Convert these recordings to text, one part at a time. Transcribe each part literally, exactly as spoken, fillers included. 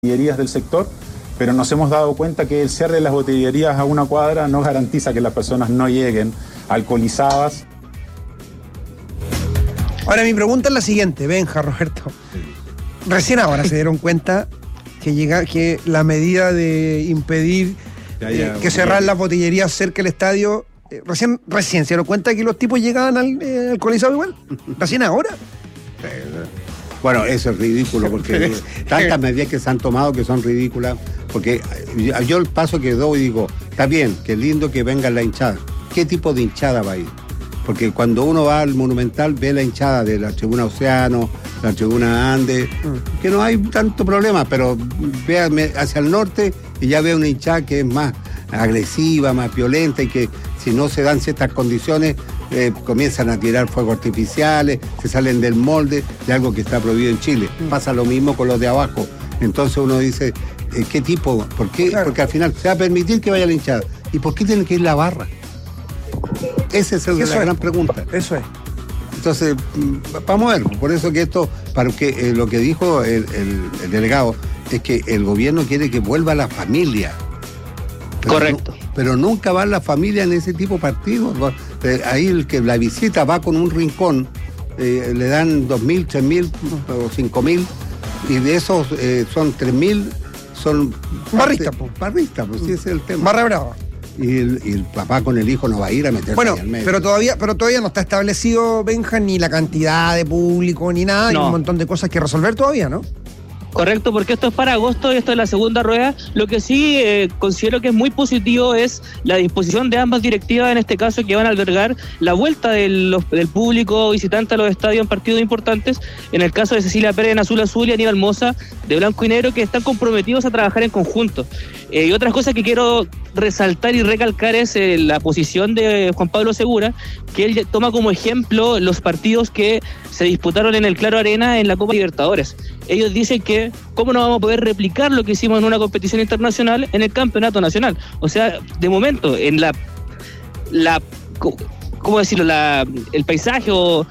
botillerías del sector, pero nos hemos dado cuenta que el cierre de las botillerías a una cuadra no garantiza que las personas no lleguen alcoholizadas. Ahora mi pregunta es la siguiente, Benja, Roberto. Recién ahora se dieron cuenta que llega que la medida de impedir eh, que cerrar las botillerías cerca del estadio, eh, recién, recién se dieron cuenta que los tipos llegaban al, eh, alcoholizados igual. Recién ahora. Bueno, eso es ridículo, porque tantas medidas que se han tomado que son ridículas, porque yo el paso que doy digo, está bien, qué lindo que venga la hinchada. ¿Qué tipo de hinchada va a ir? Porque cuando uno va al Monumental ve la hinchada de la tribuna Océano, la tribuna Andes, que no hay tanto problema, pero ve hacia el norte y ya ve una hinchada que es más agresiva, más violenta, y que si no se dan ciertas condiciones eh, comienzan a tirar fuegos artificiales, se salen del molde de algo que está prohibido en Chile. Pasa lo mismo con los de abajo. Entonces uno dice, eh, ¿qué tipo? ¿Por qué? Claro. Porque al final se va a permitir que vaya la hinchada. ¿Y por qué tiene que ir la barra? Esa es la gran pregunta. Eso es. Entonces, vamos a ver, por eso que esto, para que eh, lo que dijo el, el, el delegado, es que el gobierno quiere que vuelva la familia. Pero Correcto. No, pero nunca va la familia en ese tipo de partidos. Eh, ahí el que la visita va con un rincón, eh, le dan dos mil, tres mil o cinco mil, y de esos eh, son tres mil, son barristas, pues. Barristas, pues sí, ese es el tema. Barra brava. Y el, y el papá con el hijo no va a ir a meterse bueno, ahí al medio. Pero todavía, pero todavía no está establecido, Benja, ni la cantidad de público, ni nada, no. Hay un montón de cosas que resolver todavía, ¿no? Correcto, porque esto es para agosto y esto es la segunda rueda. Lo que sí eh, considero que es muy positivo es la disposición de ambas directivas, en este caso, que van a albergar la vuelta de los, del público visitante a los estadios en partidos importantes. En el caso de Cecilia Pérez en azul azul y Aníbal Mosa de blanco y negro, que están comprometidos a trabajar en conjunto. Eh, y otras cosas que quiero resaltar y recalcar es eh, la posición de Juan Pablo Segura, que él toma como ejemplo los partidos que se disputaron en el Claro Arena en la Copa Libertadores. Ellos dicen que cómo no vamos a poder replicar lo que hicimos en una competición internacional en el campeonato nacional. O sea, de momento, en la, la ¿cómo decirlo? La, el paisaje o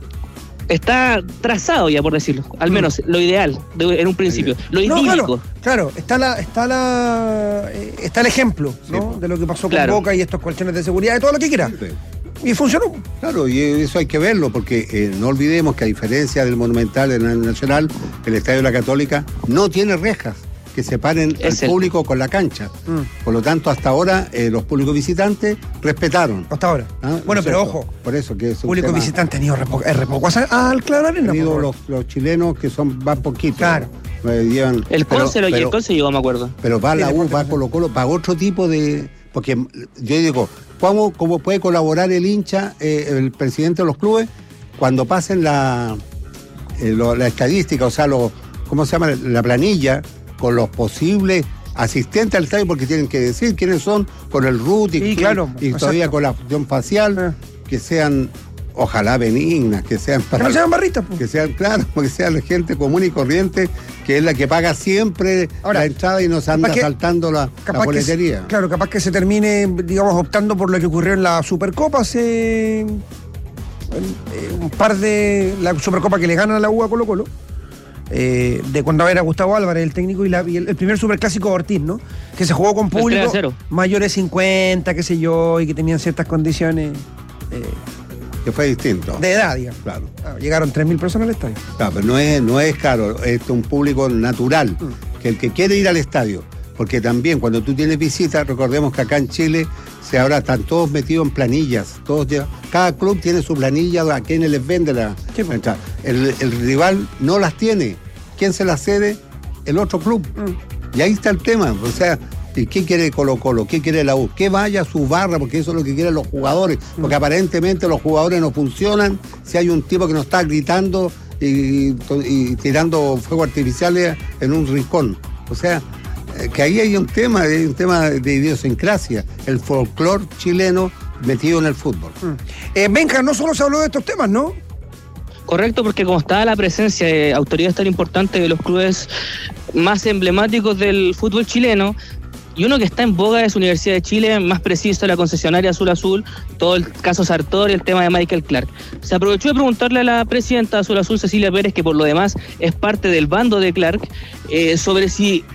está trazado ya, por decirlo, al menos lo ideal de, en un principio, lo idílico. No, claro, claro, está la, está la, eh, está el ejemplo, ¿no? Sí, de lo que pasó claro. con Boca y estos colchones de seguridad, de todo lo que quiera. Sí. Y funcionó. Claro, y eso hay que verlo, porque eh, no olvidemos que a diferencia del Monumental, del Nacional, el Estadio de la Católica no tiene rejas que separen es al el... público con la cancha. Mm. Por lo tanto, hasta ahora, eh, los públicos visitantes respetaron. Hasta ahora. ¿Ah? Bueno, pero ojo, por eso que es un público tema... visitante han ido repoco al Claro Arena. Han ido los, los chilenos que son van poquitos. Claro. Eh, llevan, el Conce lo el Conce llegó, me acuerdo. Pero va la U, va Colo Colo, para otro tipo de... Porque yo digo, ¿cómo, cómo puede colaborar el hincha, eh, el presidente de los clubes, cuando pasen la, eh, lo, la estadística, o sea, lo, ¿cómo se llama? La planilla, con los posibles asistentes al estadio, porque tienen que decir quiénes son, con el R U T y, sí, claro, y todavía con la función facial, eh. que sean, ojalá benignas, que sean para... Que no sean barristas, pues. Que sean, claro, que sean gente común y corriente, que es la que paga siempre Ahora, la entrada y nos anda que, saltando la, la boletería. Se, claro, capaz que se termine, digamos, optando por lo que ocurrió en la Supercopa hace eh, un par de... La Supercopa que le gana a la U a Colo Colo. Eh, de cuando era Gustavo Álvarez, el técnico, y, la, y el, el primer superclásico Ortiz, ¿no? Que se jugó con público mayores cincuenta, qué sé yo, y que tenían ciertas condiciones... Eh, que fue distinto. De edad, digamos. Claro. Ah, llegaron tres mil personas al estadio. Claro, pero no es, no es caro, es un público natural, mm. que el que quiere ir al estadio, porque también cuando tú tienes visitas, recordemos que acá en Chile se ahora están todos metidos en planillas, todos ya, cada club tiene su planilla a quienes les vende la, sí, la entrada. El, el rival no las tiene. ¿Quién se las cede? El otro club. Mm. Y ahí está el tema, o sea... ¿Y qué quiere Colo Colo? ¿Qué quiere la U? Que vaya a su barra, porque eso es lo que quieren los jugadores. Porque mm. aparentemente los jugadores no funcionan si hay un tipo que nos está gritando y, y tirando fuegos artificiales en un rincón. O sea, que ahí hay un tema, hay un tema de idiosincrasia, el folclore chileno metido en el fútbol. Mm. Eh, Benja, no solo se habló de estos temas, ¿no? Correcto, porque como está la presencia de autoridades tan importantes de los clubes más emblemáticos del fútbol chileno, y uno que está en boga es Universidad de Chile, más preciso la concesionaria Azul Azul, todo el caso Sartor y el tema de Michael Clark. Se aprovechó de preguntarle a la presidenta de Azul Azul, Cecilia Pérez, que por lo demás es parte del bando de Clark, eh, sobre si